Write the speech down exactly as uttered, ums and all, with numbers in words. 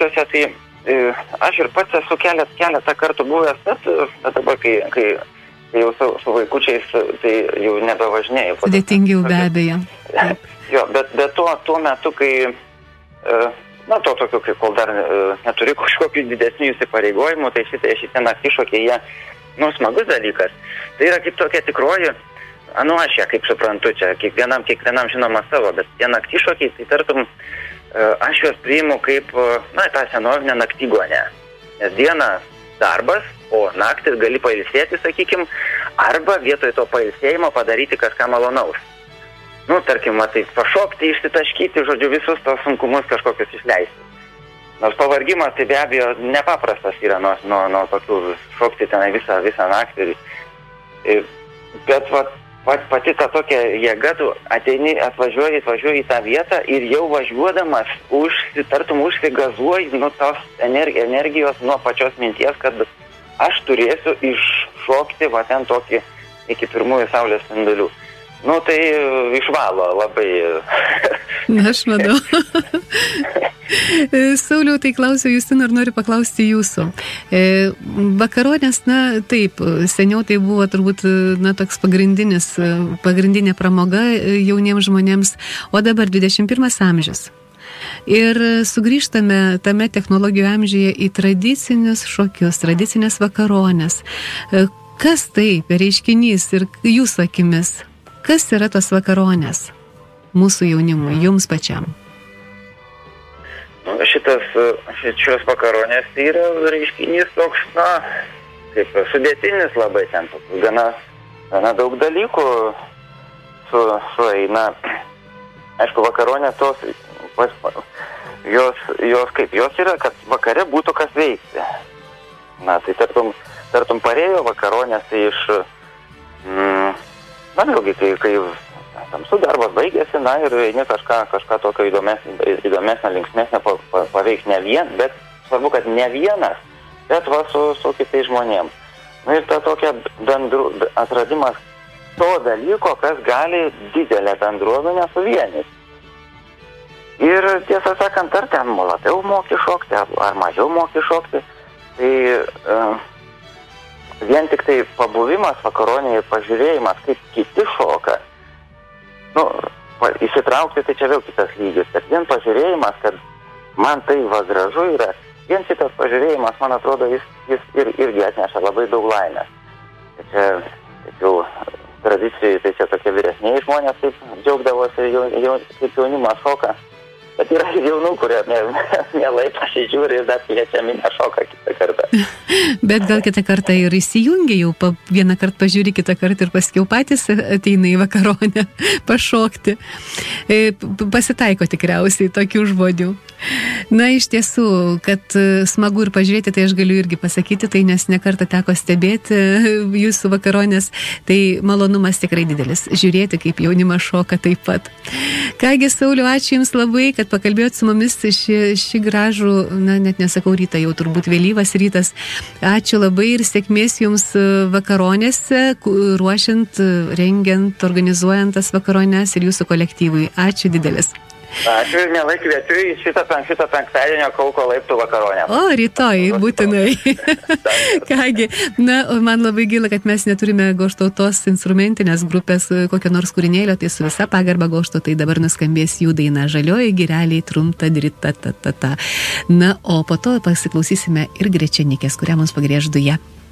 koncertuose, tai e, aš ir pats esu kelet, keletą kartų buvęs, bet, bet dabar, kai, kai, kai jau su, su vaikučiais, tai jau nebevažinėjau. Sudėtingiau be abejo. Jo, bet, bet tuo, tuo metu, kai, e, na, to tokiu, kai kol dar e, neturi kažkokių didesnių įsipareigojimų, tai šitie, šitie naktišokiai, jie, nu, smagus dalykas. Tai yra kaip tokia tikroji, anu aš ją, kaip suprantu, čia kiekvienam, kiekvienam žinoma savo, bet tie naktišokiai, tai tartum, aš juos priimu kaip, na, tą senovinę naktygonę. Nes diena darbas, o naktis gali pailsėti, sakykim, arba vietoj to pailsėjimo padaryti kažką malonaus. Nu, tarkim, tai pašokti, išsitaškyti, žodžiu, visus tos sunkumus kažkokius išleisti. Nors pavargimas tai be abejo nepaprastas yra nuo, nuo, nuo tokių šokti tenai visą, visą naktį. Bet va, pati ta tokia jėga, tu ateini, atvažiuoji, atvažiuoji į tą vietą ir jau važiuodamas, užsitartum, užsigazuoji nuo tos energijos, nuo pačios minties, kad aš turėsiu iššokti va ten tokį iki pirmųjų saulės spindulių. Nu, tai išvalo labai. Na, aš manau. Sauliau, tai klausiu Justino ir noriu paklausti jūsų. E, vakaronės, na, taip, seniau tai buvo turbūt, na, toks pagrindinis, pagrindinė pramoga jauniems žmonėms, o dabar dvidešimt pirmas amžius. Ir sugrįžtame tame technologijų amžiuje į tradicinius šokius, tradicinės vakaronės. Kas tai per reiškinys ir jūsų akimis? Kas yra tos vakaronės mūsų jaunimui, jums pačiam? Nu, šitas, šios vakaronės yra reiškinys toks, na, kaip sudėtinis labai ten, gana, gana daug dalykų su, sueina. Aišku, vakaronės tos, jos, jos kaip, jos yra, kad vakare būtų kas veikti. Na, tai tartum, tartum parėjo vakaronės tai iš... Mm, Na, vėlgi, kai, kai tamsų darbas baigėsi, na, ir eini kažką, kažką tokio įdomesnio, įdomesnio linksmesnio paveikti ne vien, bet svarbu, kad ne vienas, bet va su, su kitais žmonėm. Na, ir ta tokia bendru, atradimas to dalyko, kas gali didelę bendruomenę suvienyti. Ir tiesą sakant, ar ten labiau moki šokti, ar mažiau moki šokti, tai... Uh, Vien tik tai pabuvimas vakaronėje ir pažiūrėjimas, kaip kiti šoka, nu, pa, įsitraukti, tai čia vėl kitas lygis, bet vien pažiūrėjimas, kad man tai va gražu yra, vien šitas pažiūrėjimas, man atrodo, jis, jis ir, irgi atneša labai daug laimės. Tai čia, kaip jau tradicijai, tai čia tokie vyresniai žmonės taip džiaugdavosi, jau, jau, kaip jaunimas šoka. Bet yra jaunų, kurie mielai pasižiūri ir dar kviečiami nešoka kitą kartą. Bet gal kitą kartą ir įsijungia jau, pa, vieną kartą pažiūri, kitą kartą ir paskiau patys ateina į vakaronę pašokti. Pasitaiko tikriausiai tokių žmonių. Na, iš tiesų, kad smagu ir pažiūrėti, tai aš galiu irgi pasakyti, tai nes nekartą teko stebėti jūsų vakaronės, tai malonumas tikrai didelis. Žiūrėti, kaip jaunimas šoka taip pat. Kągi, Sauliau, ačiū Jums labai, kad pakalbėjot su mumis šį, šį gražų, na, net nesakau rytą, jau turbūt vėlyvas rytas. Ačiū labai ir sėkmės Jums vakaronėse, ruošiant, rengiant, organizuojant tas vakaronės ir jūsų kolektyvui. Ačiū didelis. Ačiū ir mielai kviečiu į šitą, šitą penktadienio Kauko laiptų vakaronę. O, rytoj, būtinai. Kągi, na, man labai gaila, kad mes neturime Goštautos instrumentinės grupės kokio nors kūrinėlio, tai su visa pagarba Goštau, tai dabar nuskambės jų daina Žalioji gireliai trumta drita ta ta ta. Na, o po to pasiklausysime ir Grečenikės, kurią mums pagriež duja.